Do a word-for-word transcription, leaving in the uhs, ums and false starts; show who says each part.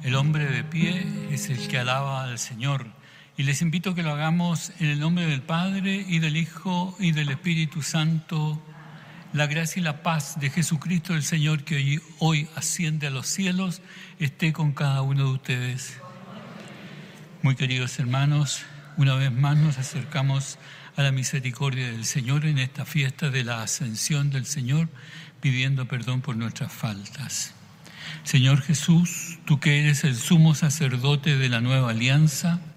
Speaker 1: El hombre de pie es el que alaba al Señor. Y les invito a que lo hagamos en el nombre del Padre, y del Hijo, y del Espíritu Santo. La gracia y la paz de Jesucristo el Señor, que hoy, hoy asciende a los cielos, esté con cada uno de ustedes. Muy queridos hermanos, una vez más nos acercamos a la misericordia del Señor en esta fiesta de la Ascensión del Señor, pidiendo perdón por nuestras faltas. Señor Jesús, tú que eres el sumo sacerdote de la nueva alianza,